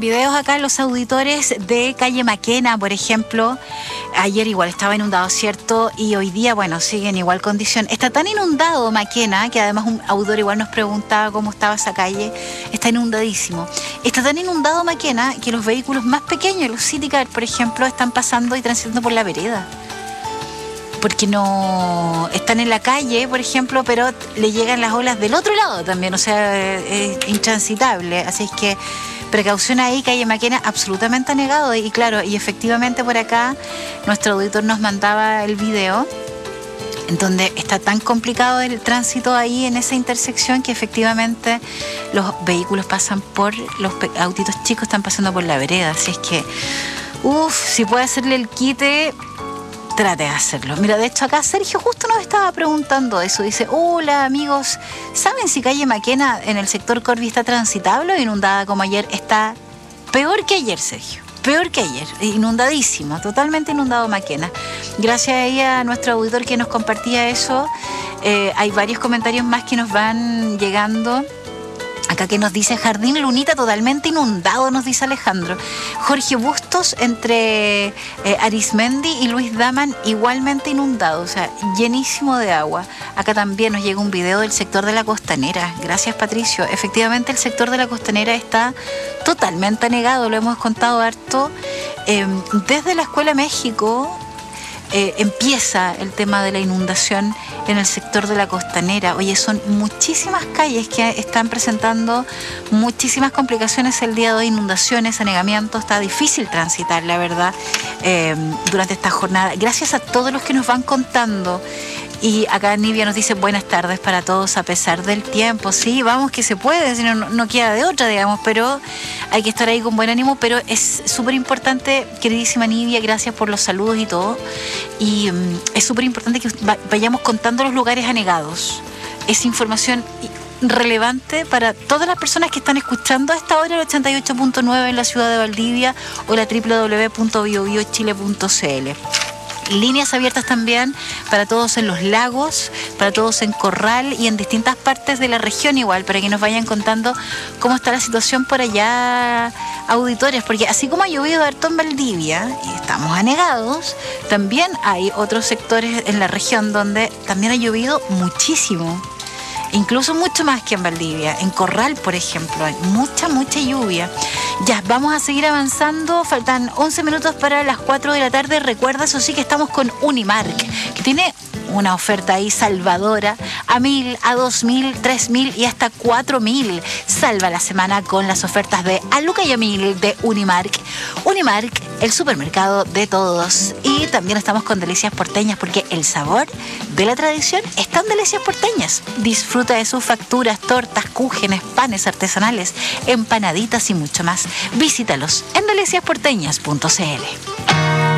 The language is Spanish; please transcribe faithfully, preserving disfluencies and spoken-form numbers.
videos acá los auditores de calle Maquena, por ejemplo. Ayer igual estaba inundado, ¿cierto? Y hoy día, bueno, sigue en igual condición. Está tan inundado Maquena, que además un auditor igual nos preguntaba cómo estaba esa calle. Está inundadísimo. Está tan inundado Maquena que los vehículos más pequeños, los City Car, por ejemplo, están pasando y transitando por la vereda. Porque no están en la calle, por ejemplo, pero le llegan las olas del otro lado también, o sea, es intransitable. Así es que precaución ahí, calle Maquena absolutamente anegado. Y claro, y efectivamente por acá nuestro auditor nos mandaba el video en donde está tan complicado el tránsito ahí en esa intersección que efectivamente los vehículos pasan por, los autitos chicos están pasando por la vereda. Así es que, uff, si puede hacerle el quite, trate de hacerlo. Mira, de hecho acá Sergio justo nos estaba preguntando eso. Dice, hola amigos, ¿saben si calle Maquena en el sector Corvi está transitable o inundada como ayer? Está peor que ayer, Sergio. Peor que ayer. Inundadísimo, totalmente inundado Maquena. Gracias ahí a nuestro auditor que nos compartía eso. Eh, hay varios comentarios más que nos van llegando. Acá que nos dice Jardín Lunita totalmente inundado, nos dice Alejandro. Jorge Bustos entre eh, Arismendi y Luis Daman igualmente inundado, o sea, llenísimo de agua. Acá también nos llega un video del sector de la Costanera. Gracias, Patricio. Efectivamente, el sector de la Costanera está totalmente anegado, lo hemos contado harto. Eh, desde la Escuela México eh, empieza el tema de la inundación en el sector de la Costanera. Oye, son muchísimas calles que están presentando muchísimas complicaciones el día de hoy, inundaciones, anegamientos, está difícil transitar, la verdad, eh, durante esta jornada. Gracias a todos los que nos van contando. Y acá Nivia nos dice buenas tardes para todos a pesar del tiempo. Sí, vamos que se puede, si no, no queda de otra, digamos, pero hay que estar ahí con buen ánimo. Pero es súper importante, queridísima Nivia, gracias por los saludos y todo. Y um, es súper importante que vayamos contando los lugares anegados. Es información relevante para todas las personas que están escuchando a esta hora el ochenta y ocho punto nueve en la ciudad de Valdivia o la doble u doble u doble u punto bio bio chile punto c l. Líneas abiertas también para todos en los lagos, para todos en Corral y en distintas partes de la región igual, para que nos vayan contando cómo está la situación por allá, auditores, porque así como ha llovido harto en Valdivia y estamos anegados, también hay otros sectores en la región donde también ha llovido muchísimo. Incluso mucho más que en Valdivia. En Corral, por ejemplo, hay mucha, mucha lluvia. Ya, vamos a seguir avanzando. Faltan once minutos para las cuatro de la tarde. Recuerda, eso sí, que estamos con Unimark, que tiene una oferta ahí salvadora a mil, a dos mil, tres mil y hasta cuatro mil. Salva la semana con las ofertas de a Luca y a mil de Unimark. Unimark, el supermercado de todos. Y también estamos con Delicias Porteñas, porque el sabor de la tradición está en Delicias Porteñas. Disfruta de sus facturas, tortas, cúgenes, panes artesanales, empanaditas y mucho más. Visítalos en delicias porteñas punto c l.